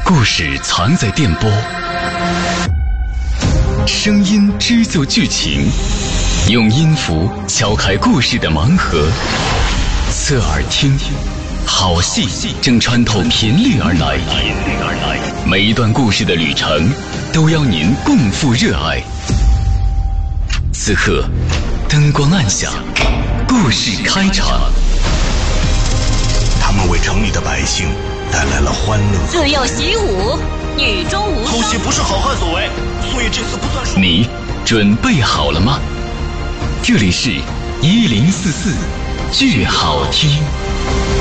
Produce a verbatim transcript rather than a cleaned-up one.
故事藏在电波，声音织就剧情，用音符敲开故事的盲盒。侧耳听，好戏正穿透频率而来，每一段故事的旅程都要您共赴热爱。此刻灯光暗下，故事开场。 他们为城里的百姓带来了欢乐。 自幼习武，女中无双。 偷袭不是好汉所为，所以这次不算数。 你准备好了吗？这里是一零四四剧好听。